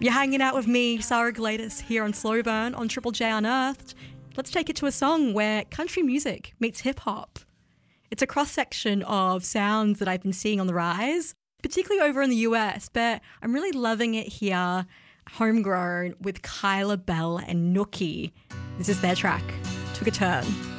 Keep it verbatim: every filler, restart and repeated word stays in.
You're hanging out with me, Sarah Gladys, here on Slow Burn on Triple J Unearthed. Let's take it to a song where country music meets hip-hop. It's a cross-section of sounds that I've been seeing on the rise, particularly over in the U S, but I'm really loving it here, homegrown, with Kyla Bell and Nookie. This is their track, Took a Turn.